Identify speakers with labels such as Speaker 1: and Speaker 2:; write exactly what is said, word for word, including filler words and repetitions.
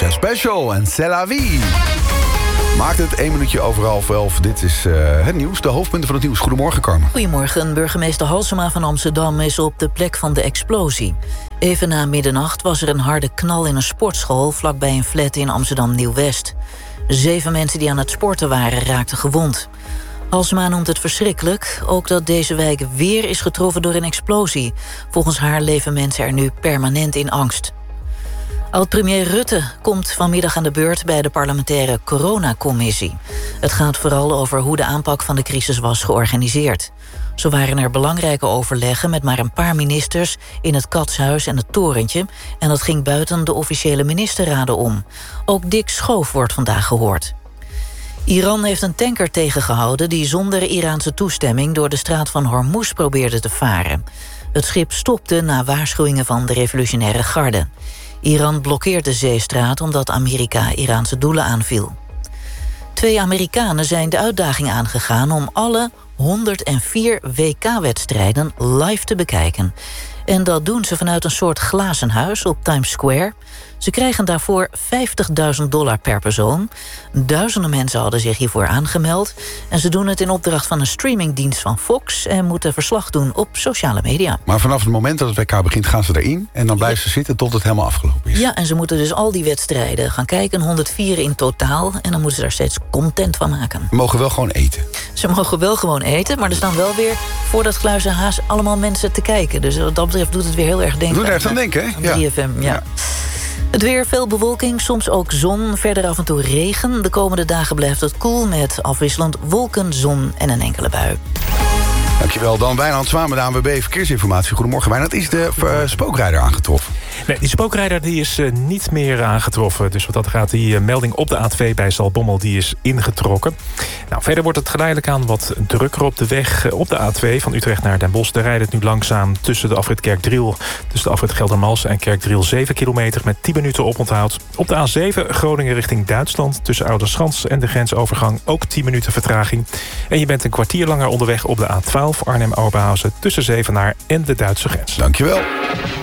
Speaker 1: Special en C'est la vie. Maakt het één minuutje over half elf. Dit is uh, het nieuws, de hoofdpunten van het nieuws. Goedemorgen, Carmen.
Speaker 2: Goedemorgen. Burgemeester Halsema van Amsterdam is op de plek van de explosie. Even na middernacht was er een harde knal in een sportschool vlakbij een flat in Amsterdam-Nieuw-West. Zeven mensen die aan het sporten waren raakten gewond. Halsema noemt het verschrikkelijk. Ook dat deze wijk weer is getroffen door een explosie. Volgens haar leven mensen er nu permanent in angst. Oud-premier Rutte komt vanmiddag aan de beurt bij de parlementaire coronacommissie. Het gaat vooral over hoe de aanpak van de crisis was georganiseerd. Zo waren er belangrijke overleggen met maar een paar ministers in het Katshuis en het Torentje, en dat ging buiten de officiële ministerraden om. Ook Dick Schoof wordt vandaag gehoord. Iran heeft een tanker tegengehouden die zonder Iraanse toestemming door de straat van Hormuz probeerde te varen. Het schip stopte na waarschuwingen van de revolutionaire garde. Iran blokkeert de zeestraat omdat Amerika Iraanse doelen aanviel. Twee Amerikanen zijn de uitdaging aangegaan om alle honderdvier W K-wedstrijden live te bekijken. En dat doen ze vanuit een soort glazen huis op Times Square. Ze krijgen daarvoor vijftigduizend dollar per persoon. Duizenden mensen hadden zich hiervoor aangemeld. En ze doen het in opdracht van een streamingdienst van Fox en moeten verslag doen op sociale media.
Speaker 1: Maar vanaf het moment dat het W K begint gaan ze erin en dan blijven ze zitten tot het helemaal afgelopen is.
Speaker 2: Ja, en ze moeten dus al die wedstrijden gaan kijken, honderdvier in totaal. En dan moeten ze daar steeds content van maken.
Speaker 1: Ze mogen wel gewoon eten.
Speaker 2: Ze mogen wel gewoon eten, maar er staan wel weer voor dat glazen haas allemaal mensen te kijken. Dus wat dat betreft doet het weer heel erg denken.
Speaker 1: Doet er echt aan denken, hè? Ja.
Speaker 2: drie F M, ja. ja. Het weer, veel bewolking, soms ook zon, verder af en toe regen. De komende dagen blijft het koel met afwisselend wolken, zon en een enkele bui.
Speaker 1: Dankjewel, dan Wijnand Zwaan met de A N W B Verkeersinformatie. Goedemorgen, Wijnand. Is de uh, spookrijder aangetroffen?
Speaker 3: Nee, die spookrijder die is uh, niet meer aangetroffen. Dus wat dat gaat, die uh, melding op de A twee bij Zaltbommel die is ingetrokken. Nou, verder wordt het geleidelijk aan wat drukker op de weg. Uh, op de A twee van Utrecht naar Den Bosch. Daar rijdt het nu langzaam tussen de afrit Kerkdriel, tussen de afrit Geldermalsen en Kerkdriel zeven kilometer met tien minuten oponthoud. Op de A zeven Groningen richting Duitsland tussen Ouderschans en de grensovergang ook tien minuten vertraging. En je bent een kwartier langer onderweg op de A twaalf Arnhem-Oberhausen tussen Zevenaar en de Duitse grens.
Speaker 1: Dankjewel.